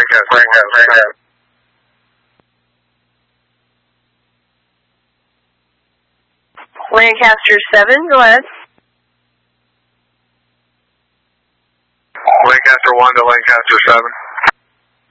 Lancaster. Lancaster 7, go ahead. Lancaster 1 to Lancaster 7.